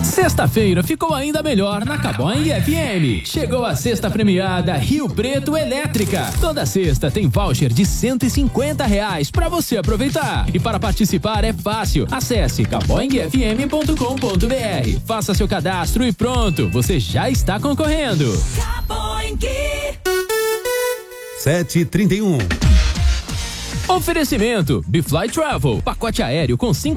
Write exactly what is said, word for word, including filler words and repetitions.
Sexta-feira ficou ainda melhor na Caboing F M. Chegou a sexta premiada Rio Preto Elétrica. Toda sexta tem voucher de cento e cinquenta reais para você aproveitar. E para participar é fácil. Acesse caboing f m ponto com ponto b r. Faça seu cadastro e pronto, você já está concorrendo. Caboing. sete e trinta e um. Oferecimento Bifly Travel, pacote aéreo com cinco